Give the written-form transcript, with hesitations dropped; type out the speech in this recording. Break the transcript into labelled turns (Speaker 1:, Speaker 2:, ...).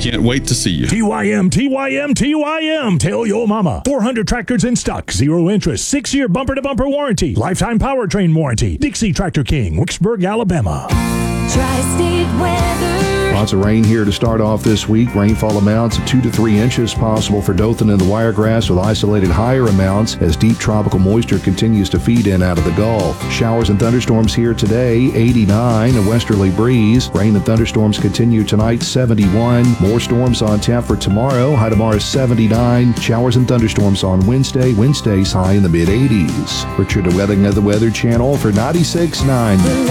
Speaker 1: can't wait to see you.
Speaker 2: TYM, TYM, TYM. Tell your mama. 400 tractors in stock. 0 interest. 6-year bumper-to-bumper warranty. Lifetime powertrain warranty. Dixie Tractor King, Wicksburg, Alabama.
Speaker 3: Tri-State weather.
Speaker 4: Lots of rain here to start off this week. Rainfall amounts of 2 to 3 inches possible for Dothan and the Wiregrass, with isolated higher amounts as deep tropical moisture continues to feed in out of the Gulf. Showers and thunderstorms here today, 89, a westerly breeze. Rain and thunderstorms continue tonight, 71. More storms on tap for tomorrow. High tomorrow is 79. Showers and thunderstorms on Wednesday. Wednesday's high in the mid-80s. Richard DeWetting of the Weather Channel for 96.9.